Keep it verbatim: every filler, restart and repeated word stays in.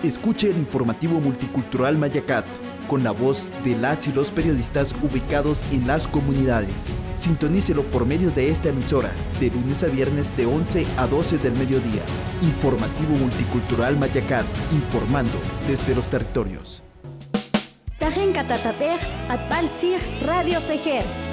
Escuche el informativo multicultural Mayacat, con la voz de las y los periodistas ubicados en las comunidades. Sintonícelo por medio de esta emisora, de lunes a viernes de once a doce del mediodía. Informativo multicultural Mayacat, informando desde los territorios. Tajen Catatapej, Atpaltzig, Radio Fejer.